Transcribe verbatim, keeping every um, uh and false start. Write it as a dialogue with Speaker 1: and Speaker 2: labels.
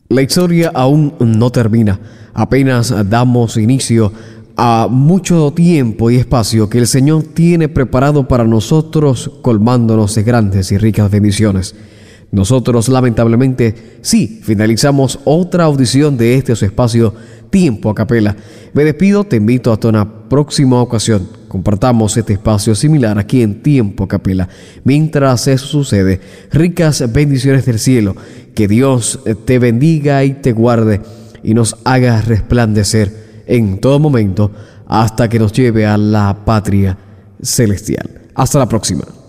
Speaker 1: La historia aún no termina, apenas damos inicio a mucho tiempo y espacio que el Señor tiene preparado para nosotros, colmándonos de grandes y ricas bendiciones. Nosotros lamentablemente sí finalizamos otra audición de este su espacio Tiempo a Capela. Me despido, te invito hasta una próxima ocasión. Compartamos este espacio similar aquí en Tiempo a Capela. Mientras eso sucede, ricas bendiciones del cielo. Que Dios te bendiga y te guarde y nos haga resplandecer en todo momento hasta que nos lleve a la patria celestial. Hasta la próxima.